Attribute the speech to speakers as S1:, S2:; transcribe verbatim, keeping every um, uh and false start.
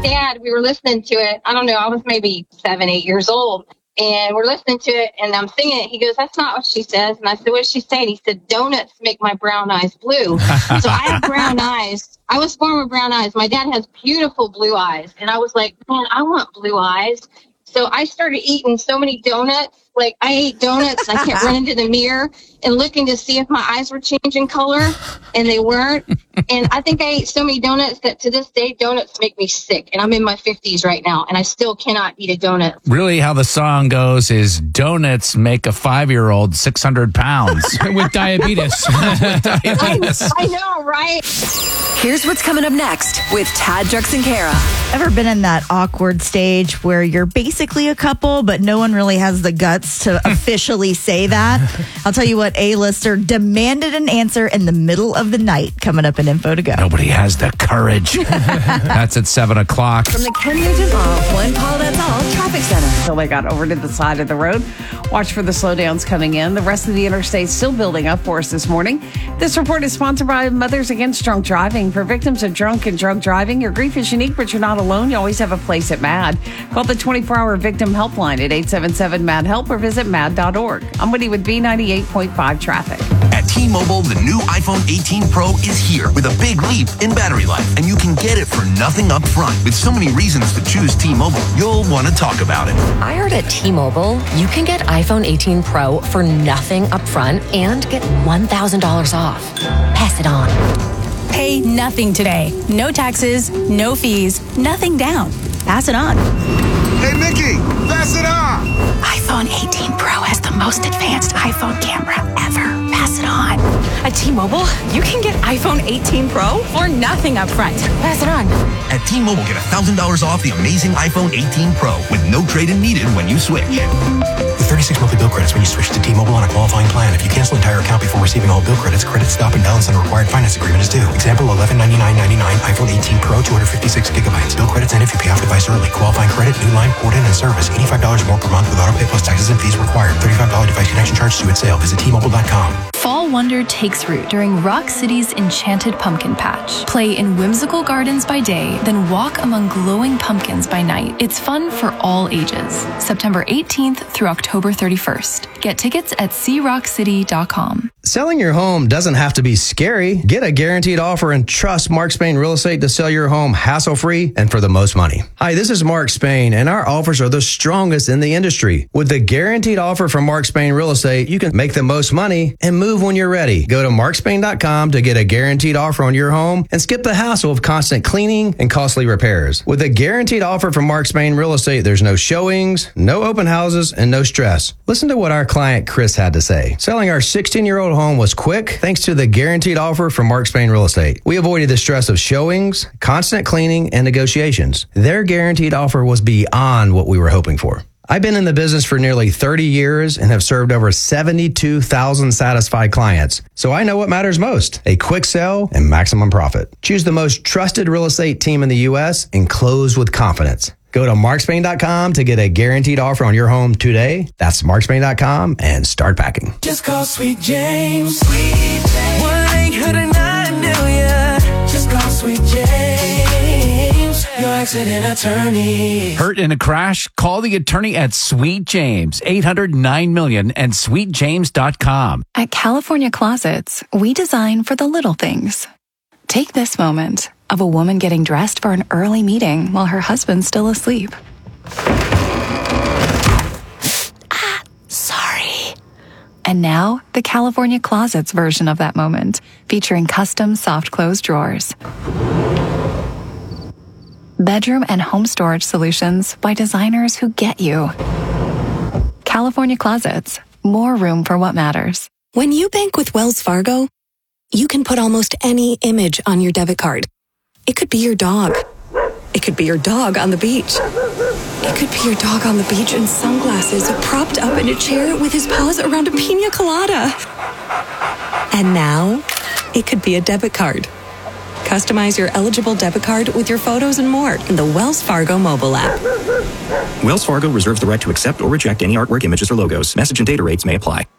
S1: dad, we were listening to it. I don't know. I was maybe seven, eight years old. And we're listening to it, and I'm singing it. He goes, "That's not what she says." And I said, "What's she saying?" He said, "Donuts make my brown eyes blue." So I have brown eyes. I was born with brown eyes. My dad has beautiful blue eyes. And I was like, man, I want blue eyes. So I started eating so many donuts. Like, I ate donuts. I kept running to the mirror and looking to see if my eyes were changing color, and they weren't. And I think I ate so many donuts that to this day, donuts make me sick. And I'm in my fifties right now, and I still cannot eat a donut.
S2: Really, how the song goes is donuts make a five-year-old six hundred pounds.
S3: With diabetes.
S2: With diabetes.
S1: I, I know, right?
S4: Here's what's coming up next with Tad, Drex, and Kara.
S5: Ever been in that awkward stage where you're basically a couple, but no one really has the guts to officially say that? I'll tell you what, A-lister demanded an answer in the middle of the night. Coming up in Info to Go.
S2: Nobody has the courage. That's at seven o'clock.
S4: From the Ken Nugent off One Call That's All Traffic Center.
S6: Until they got over to the side of the road. Watch for the slowdowns coming in. The rest of the interstate still building up for us this morning. This report is sponsored by Mothers Against Drunk Driving. For victims of drunk and drug driving, your grief is unique, but you're not alone. You always have a place at MAD. Call the twenty-four hour victim helpline at eight seven seven, MAD HELP or visit mad dot org. I'm Woody with B ninety-eight point five traffic.
S7: At T-Mobile, the new iPhone eighteen Pro is here with a big leap in battery life, and you can get it for nothing up front. With so many reasons to choose T-Mobile, you'll want to talk about it.
S8: I heard at T-Mobile, you can get iPhone eighteen Pro for nothing up front and get one thousand dollars off. Pass it on.
S9: Pay nothing today. No taxes, no fees, nothing down. Pass it on.
S10: Hey, Mickey, pass it on.
S9: iPhone eighteen Pro has the most advanced iPhone camera ever. Pass it on.
S8: At T-Mobile, you can get iPhone eighteen Pro
S9: For nothing up front.
S8: Pass it on.
S7: At T-Mobile, get one thousand dollars off the amazing iPhone eighteen Pro with no trade-in needed when you switch.
S11: With thirty-six monthly bill credits when you switch to T-Mobile on a qualifying plan. If you cancel entire account before receiving all bill credits, credit stop and balance on a required finance agreement is due. Example, eleven ninety-nine ninety-nine, iPhone eighteen Pro, two hundred fifty-six gigabytes. Bill credits end if you pay off device early. Qualifying credit, new line, port in, and service. eighty-five dollars more per month with auto pay plus taxes and fees required. thirty-five dollars device connection charge due at sale. Visit T Mobile dot com.
S12: Fall wonder takes root during Rock City's Enchanted Pumpkin Patch. Play in whimsical gardens by day, then walk among glowing pumpkins by night. It's fun for all ages. September eighteenth through October thirty-first. Get tickets at c rock city dot com.
S13: Selling your home doesn't have to be scary. Get a guaranteed offer and trust Mark Spain Real Estate to sell your home hassle-free and for the most money. Hi, this is Mark Spain, and our offers are the strongest in the industry. With the guaranteed offer from Mark Spain Real Estate, you can make the most money and move when you're ready. Go to mark spain dot com to get a guaranteed offer on your home and skip the hassle of constant cleaning and costly repairs. With a guaranteed offer from Mark Spain Real Estate, there's no showings, no open houses, and no stress. Listen to what our client Chris had to say. Selling our sixteen-year-old home was quick thanks to the guaranteed offer from Mark Spain Real Estate. We avoided the stress of showings, constant cleaning, and negotiations. Their guaranteed offer was beyond what we were hoping for. I've been in the business for nearly thirty years and have served over seventy-two thousand satisfied clients. So I know what matters most, a quick sale and maximum profit. Choose the most trusted real estate team in the U S and close with confidence. Go to mark spain dot com to get a guaranteed offer on your home today. That's mark spain dot com and start packing.
S14: Just call Sweet James. Sweet James. one eight hundred nine million. Just call Sweet James. Your accident attorney.
S2: Hurt in a crash? Call the attorney at Sweet James, eight hundred nine million and sweet james dot com.
S12: At California Closets, we design for the little things. Take this moment of a woman getting dressed for an early meeting while her husband's still asleep. Ah, sorry. And now, the California Closets version of that moment, featuring custom soft close drawers. Bedroom and home storage solutions by designers who get you. California Closets, more room for what matters.
S15: When you bank with Wells Fargo, you can put almost any image on your debit card. It could be your dog. It could be your dog on the beach. It could be your dog on the beach in sunglasses, propped up in a chair with his paws around a pina colada. And now, it could be a debit card. Customize your eligible debit card with your photos and more in the Wells Fargo mobile app.
S16: Wells Fargo reserves the right to accept or reject any artwork, images, or logos. Message and data rates may apply.